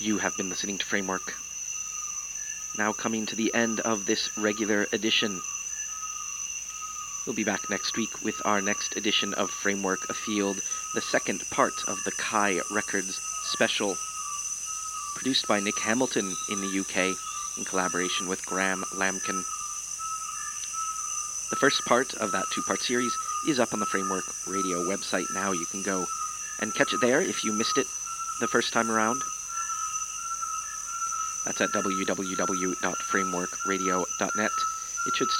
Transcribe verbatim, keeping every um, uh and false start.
You have been listening to Framework. Now coming to the end of this regular edition. We'll be back next week with our next edition of Framework Afield, the second part of the Kai Records special, produced by Nick Hamilton in the U K in collaboration with Graham Lamkin. The first part of that two-part series is up on the Framework Radio website now. You can go and catch it there if you missed it the first time around. That's at w w w dot framework radio dot net. It should still